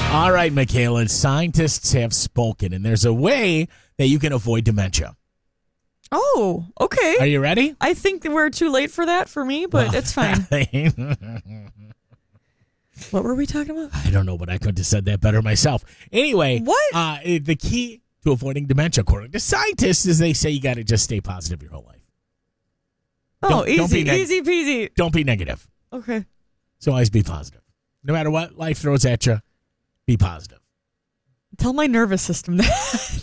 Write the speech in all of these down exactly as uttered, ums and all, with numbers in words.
All right, Michaela, scientists have spoken, and there's a way that you can avoid dementia. Oh, okay. Are you ready? I think that we're too late for that for me, but Well, it's fine. What were we talking about? I don't know, but I couldn't have said that better myself. Anyway, What? Uh, the key to avoiding dementia, according to scientists, is they say you got to just stay positive your whole life. Oh, Don't- easy, don't be neg- easy peasy. Don't be negative. Okay. So always be positive. No matter what life throws at you, be positive. Tell my nervous system that.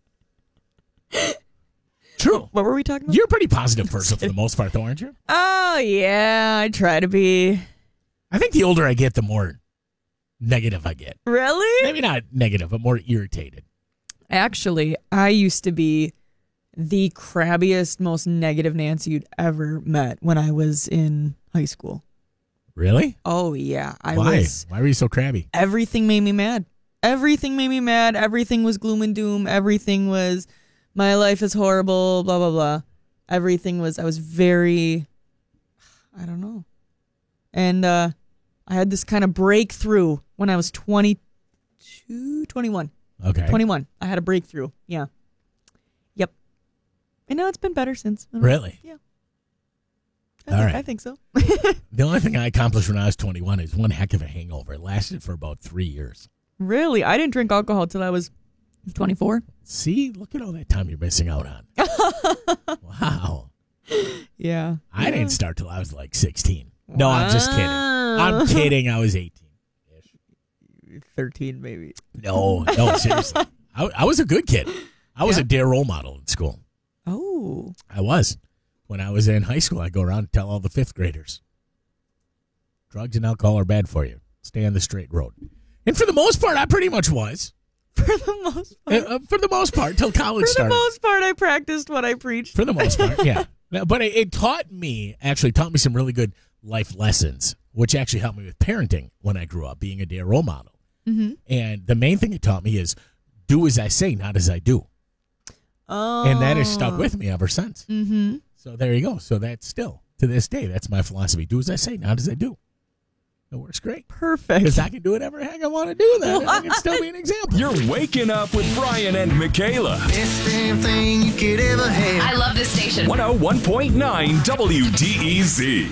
True. What were we talking about? You're a pretty positive person for the most part, though, aren't you? Oh, yeah, I try to be. I think the older I get, the more negative I get. Really? Maybe not negative, but more irritated. Actually, I used to be the crabbiest, most negative Nancy you'd ever met when I was in high school. Really? Oh, yeah. I Why? was. Why were you so crabby? Everything made me mad. Everything made me mad. Everything was gloom and doom. Everything was, my life is horrible, blah, blah, blah. Everything was, I was very, I don't know. And uh, I had this kind of breakthrough when I was twenty-two, twenty-one. Okay. twenty-one. I had a breakthrough. Yeah. Yep. And now it's been better since. Really? Yeah. I All think, right. I think so. The only thing I accomplished when I was twenty-one is one heck of a hangover. It lasted for about three years. Really? I didn't drink alcohol till I was twenty-four. See? Look at all that time you're missing out on. Wow. Yeah. I didn't start till I was like sixteen. No, I'm just kidding. I'm kidding. I was eighteen. thirteen, maybe. No, no, seriously. I, I was a good kid. I was Yeah? a dare role model in school. Oh. I was. When I was in high school, I'd go around and tell all the fifth graders, drugs and alcohol are bad for you. Stay on the straight road. And for the most part, I pretty much was. For the most Uh, part. uh, for the most part, till college For the started. most part, I practiced what I preached. For the most part, yeah. Now, but it, it taught me, actually taught me some really good life lessons, which actually helped me with parenting when I grew up, being a dare role model. Mm-hmm. And the main thing it taught me is do as I say, not as I do. Oh. And that has stuck with me ever since. Mm-hmm. So there you go. So that's still, to this day, that's my philosophy. Do as I say, not as I do. It works great. Perfect. Because I can do whatever the heck I want to do then. And I can still be an example. You're waking up with Brian and Michaela. Best damn thing you could ever have. I love this station. one oh one point nine W D E Z.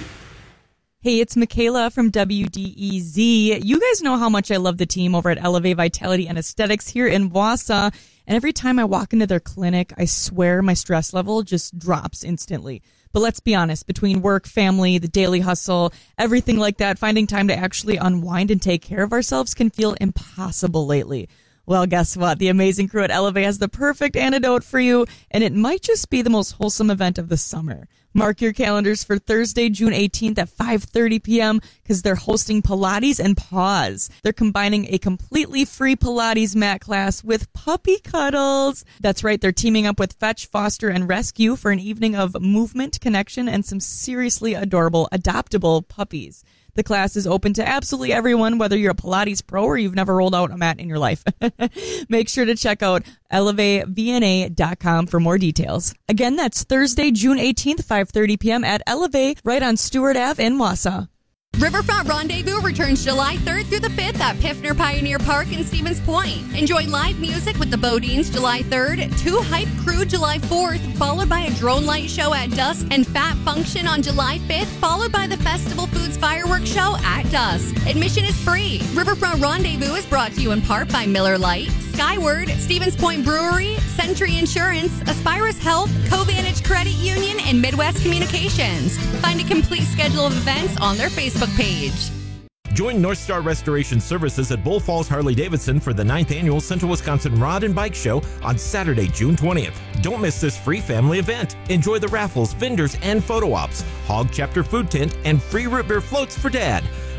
Hey, it's Michaela from W D E Z. You guys know how much I love the team over at Elevate Vitality and Aesthetics here in Wausau. And every time I walk into their clinic, I swear my stress level just drops instantly. But let's be honest, between work, family, the daily hustle, everything like that, finding time to actually unwind and take care of ourselves can feel impossible lately. Well, guess what? The amazing crew at Elevate has the perfect antidote for you, and it might just be the most wholesome event of the summer. Mark your calendars for Thursday, June eighteenth at five thirty p.m. because they're hosting Pilates and Pause. They're combining a completely free Pilates mat class with puppy cuddles. That's right, they're teaming up with Fetch, Foster, and Rescue for an evening of movement, connection, and some seriously adorable, adoptable puppies. The class is open to absolutely everyone, whether you're a Pilates pro or you've never rolled out a mat in your life. Make sure to check out elevate v n a dot com for more details. Again, that's Thursday, June eighteenth, five thirty p.m. at Elevate, right on Stewart Avenue in Wausau. Riverfront Rendezvous returns July third through the fifth at Piffner Pioneer Park in Stevens Point. Enjoy live music with the Bodines July third, Two Hype Crew July fourth, followed by a drone light show at dusk, and Fat Function on July fifth, followed by the Festival Foods Fireworks Show at dusk. Admission is free. Riverfront Rendezvous is brought to you in part by Miller Lite, Skyward, Stevens Point Brewery, Century Insurance, Aspirus Health, Covantage Credit Union, and Midwest Communications. Find a complete schedule of events on their Facebook page. Join North Star Restoration Services at Bull Falls Harley-Davidson for the ninth Annual Central Wisconsin Rod and Bike Show on Saturday, June twentieth. Don't miss this free family event. Enjoy the raffles, vendors, and photo ops, Hog Chapter food tent, and free root beer floats for Dad.